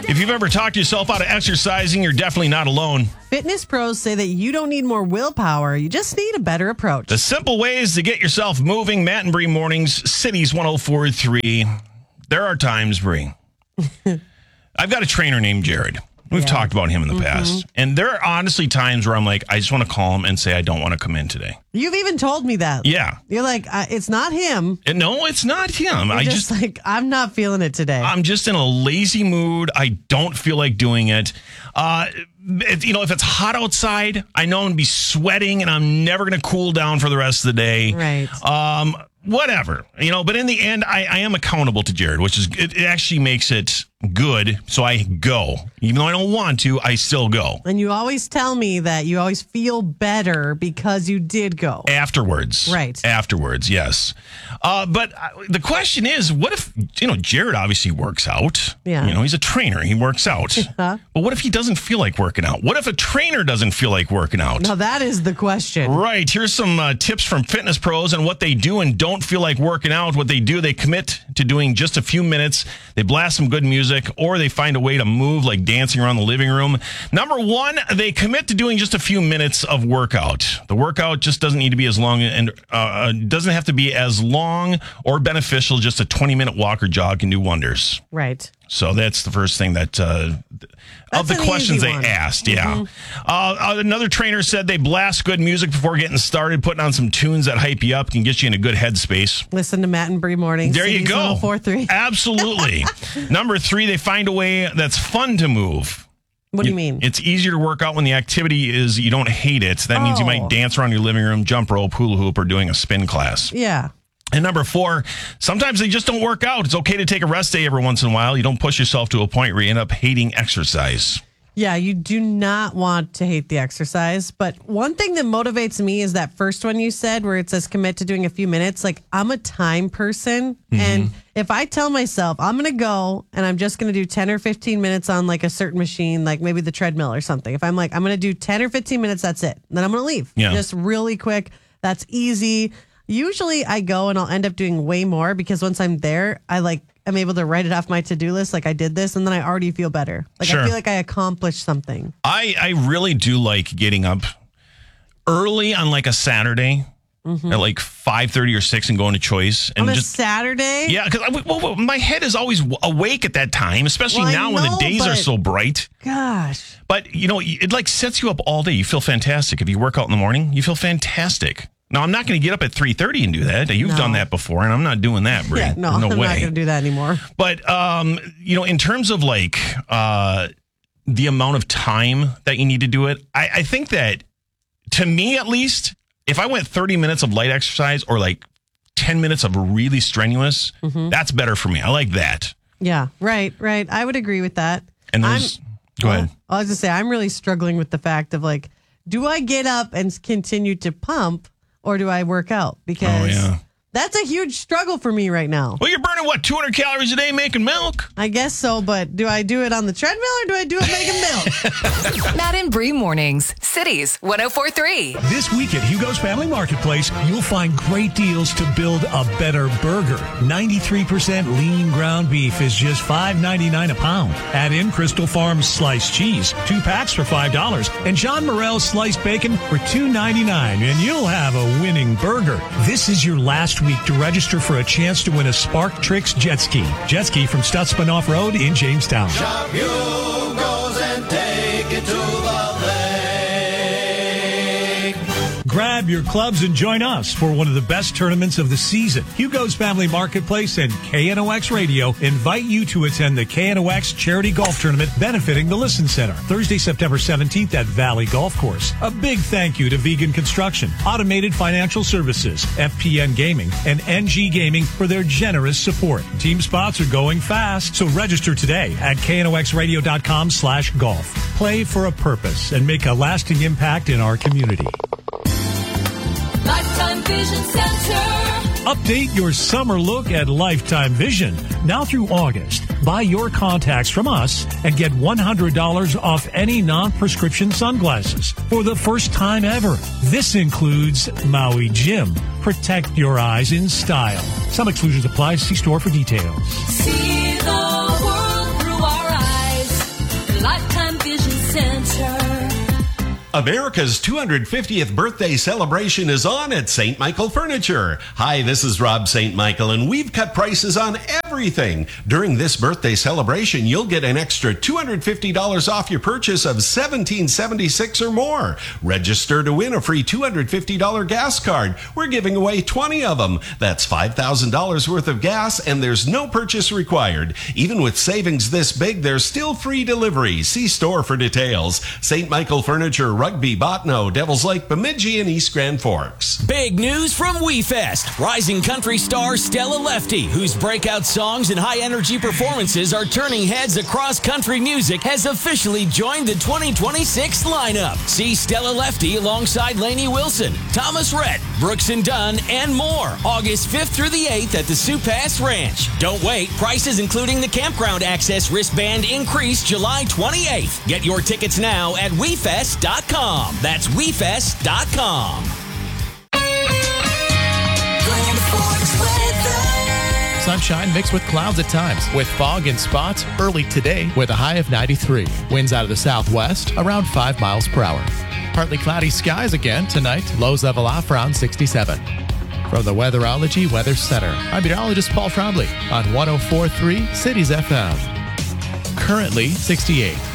If you've ever talked yourself out of exercising, you're definitely not alone. Fitness pros say that you don't need more willpower. You just need a better approach. The simple ways to get yourself moving. Matt and Bree Mornings, Cities 104.3. There are times, Bree. I've got a trainer named Jared. We've talked about him in the past. And there are honestly times where I'm like, I just want to call him and say I don't want to come in today. You've even told me that. Yeah. You're like, it's not him. No, it's not him. You're just like, I'm not feeling it today. I'm just in a lazy mood. I don't feel like doing it. If it's hot outside, I know I'm going to be sweating and I'm never going to cool down for the rest of the day. Right. Whatever, but in the end, I am accountable to Jared, which is, it actually makes it good. So I go, even though I don't want to, I still go. And you always tell me that you always feel better because you did go. Afterwards. Right. Afterwards, yes. But the question is, what if, Jared obviously works out. Yeah. He's a trainer. He works out. But what if he doesn't feel like working out? What if a trainer doesn't feel like working out? Now that is the question. Right. Here's some tips from fitness pros and what they do and don't feel like working out. What they do, they commit to doing just a few minutes. They blast some good music, or they find a way to move, like dancing around the living room. Number one, they commit to doing just a few minutes of workout. The workout just doesn't need to be as long and doesn't have to be as long or beneficial. Just a 20-minute walk or jog can do wonders. Right. So that's the first thing that of the questions they asked. Yeah. Another trainer said they blast good music before getting started. Putting on some tunes that hype you up can get you in a good headspace. Listen to Matt and Bree Mornings. There you go. 104.3. Absolutely. Number 3, they find a way that's fun to move. What do you mean? It's easier to work out when the activity is you don't hate it. That means you might dance around your living room, jump rope, hula hoop, or doing a spin class. Yeah. And number 4, sometimes they just don't work out. It's okay to take a rest day every once in a while. You don't push yourself to a point where you end up hating exercise. Yeah, you do not want to hate the exercise. But one thing that motivates me is that first one you said where it says commit to doing a few minutes. Like, I'm a time person. And if I tell myself I'm going to go and I'm just going to do 10 or 15 minutes on like a certain machine, like maybe the treadmill or something. If I'm like, I'm going to do 10 or 15 minutes, that's it. Then I'm going to leave. Yeah. Just really quick. That's easy. Usually I go and I'll end up doing way more because once I'm there, I'm able to write it off my to-do list. Like I did this and then I already feel better. Like Sure. I feel like I accomplished something. I really do like getting up early on like a Saturday at like 5:30 or 6 and going to Choice. And On a just Saturday? Yeah, because my head is always awake at that time, especially now when the days are so bright. Gosh. But, it like sets you up all day. You feel fantastic. If you work out in the morning, you feel fantastic. Now, I'm not going to get up at 3:30 and do that. You've done that before, and I'm not doing that, Brie. Yeah, no, no I'm way. not going to do that anymore. But, in terms of like the amount of time that you need to do it, I think that, to me at least, if I went 30 minutes of light exercise or like 10 minutes of really strenuous, that's better for me. I like that. Yeah, right. I would agree with that. And go ahead. I was going to say, I'm really struggling with the fact of like, do I get up and continue to pump or do I work out? Because that's a huge struggle for me right now. Well, you're burning, 200 calories a day making milk? I guess so, but do I do it on the treadmill or do I do it making milk? Matt and Bree Mornings, Cities 104.3. This week at Hugo's Family Marketplace, you'll find great deals to build a better burger. 93% lean ground beef is just $5.99 a pound. Add in Crystal Farms sliced cheese, 2 packs for $5, and John Morrell's sliced bacon for $2.99, and you'll have a winning burger. This is your last week to register for a chance to win a Spark Tricks jet ski. Jet ski from Stutzman Off-Road in Jamestown. Shop Hugo's and take it to the lake. Grab your clubs and join us for one of the best tournaments of the season. Hugo's Family Marketplace and KNOX Radio invite you to attend the KNOX Charity Golf Tournament benefiting the Listen Center, Thursday, September 17th at Valley Golf Course. A big thank you to Vegan Construction, Automated Financial Services, FPN Gaming, and NG Gaming for their generous support. Team spots are going fast, so register today at knoxradio.com/golf. Play for a purpose and make a lasting impact in our community. Lifetime Vision Center. Update your summer look at Lifetime Vision. Now through August, buy your contacts from us and get $100 off any non-prescription sunglasses for the first time ever. This includes Maui Jim. Protect your eyes in style. Some exclusions apply. See store for details. See the world through our eyes. America's 250th birthday celebration is on at St. Michael Furniture. Hi, this is Rob St. Michael, and we've cut prices on everything. During this birthday celebration, you'll get an extra $250 off your purchase of $17.76 or more. Register to win a free $250 gas card. We're giving away 20 of them. That's $5,000 worth of gas, and there's no purchase required. Even with savings this big, there's still free delivery. See store for details. St. Michael Furniture, Rugby, Botno, Devils Lake, Bemidji, and East Grand Forks. Big news from WeFest. Rising country star Stella Lefty, whose breakout songs and high-energy performances are turning heads across country music, has officially joined the 2026 lineup. See Stella Lefty alongside Lainey Wilson, Thomas Rhett, Brooks and Dunn, and more. August 5th through the 8th at the Sioux Pass Ranch. Don't wait. Prices including the campground access wristband increase July 28th. Get your tickets now at WeFest.com. That's WeFest.com. Sunshine mixed with clouds at times, with fog in spots early today with a high of 93. Winds out of the southwest around 5 miles per hour. Partly cloudy skies again tonight. Lows level off around 67. From the Weatherology Weather Center, I'm meteorologist Paul Trombley on 104.3 Cities FM. Currently 68.